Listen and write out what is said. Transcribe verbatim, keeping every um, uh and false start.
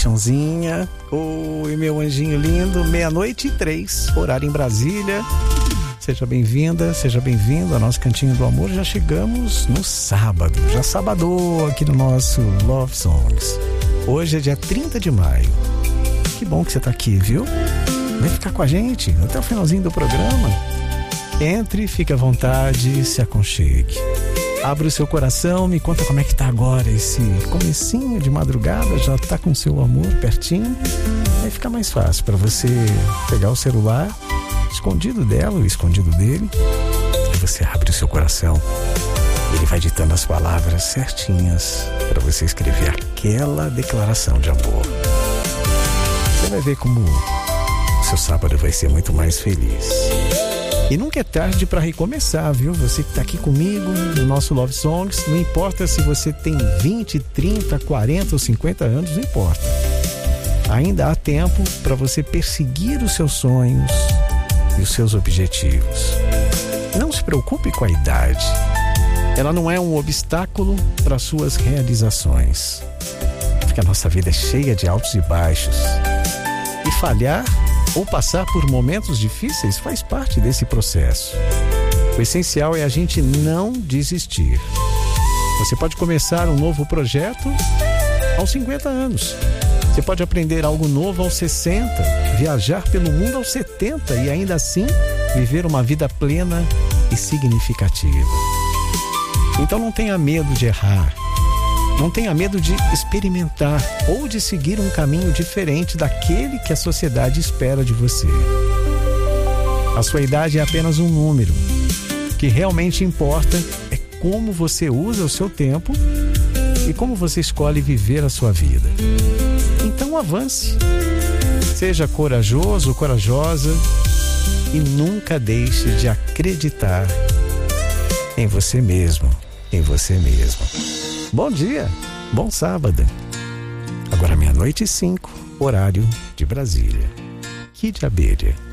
paixãozinha. Oi, meu anjinho lindo, meia-noite e três, horário em Brasília. Seja bem-vinda, seja bem-vindo ao nosso Cantinho do Amor. Já chegamos no sábado, já sabadou aqui no nosso Love Songs. Hoje é dia trinta de maio. Que bom que você tá aqui, viu? Vem ficar com a gente até o finalzinho do programa. Entre, fique à vontade, se aconchegue. Abra o seu coração, me conta como é que tá agora esse comecinho de madrugada. Já tá com seu amor pertinho? Aí fica mais fácil para você pegar o celular, escondido dela ou escondido dele, e você abre o seu coração. Ele vai ditando as palavras certinhas para você escrever aquela declaração de amor. Você vai ver como o seu sábado vai ser muito mais feliz. E nunca é tarde para recomeçar, viu? Você que está aqui comigo no nosso Love Songs, não importa se você tem vinte, trinta, quarenta ou cinquenta anos, não importa. Ainda há tempo para você perseguir os seus sonhos e os seus objetivos. Não se preocupe com a idade. Ela não é um obstáculo para suas realizações. Porque a nossa vida é cheia de altos e baixos. E falhar ou passar por momentos difíceis faz parte desse processo. O essencial é a gente não desistir. Você pode começar um novo projeto aos cinquenta anos. Você pode aprender algo novo aos sessenta, viajar pelo mundo aos setenta e ainda assim viver uma vida plena e significativa. Então não tenha medo de errar. Não tenha medo de experimentar ou de seguir um caminho diferente daquele que a sociedade espera de você. A sua idade é apenas um número. O que realmente importa é como você usa o seu tempo e como você escolhe viver a sua vida. Então avance. Seja corajoso, corajosa e nunca deixe de acreditar em você mesmo, em você mesmo. Bom dia, bom sábado. Agora meia-noite e cinco, horário de Brasília. Kid Abelha.